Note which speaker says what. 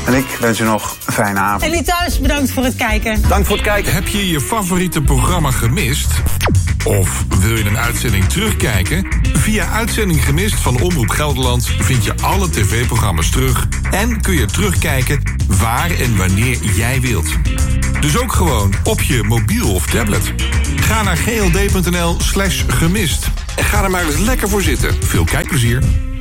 Speaker 1: En ik wens u nog een fijne avond.
Speaker 2: En u thuis, bedankt voor het kijken.
Speaker 3: Dank voor het kijken.
Speaker 4: Heb je je favoriete programma gemist? Of wil je een uitzending terugkijken? Via Uitzending Gemist van Omroep Gelderland vind je alle tv-programma's terug en kun je terugkijken waar en wanneer jij wilt. Dus ook gewoon op je mobiel of tablet. Ga naar gld.nl/gemist en ga er maar eens lekker voor zitten. Veel kijkplezier.